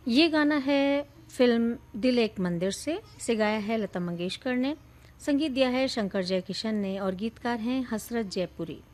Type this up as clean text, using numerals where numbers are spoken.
ये गाना है फिल्म दिल एक मंदिर से। इसे गाया है लता मंगेशकर ने, संगीत दिया है शंकर जयकिशन ने और गीतकार हैं हसरत जयपुरी।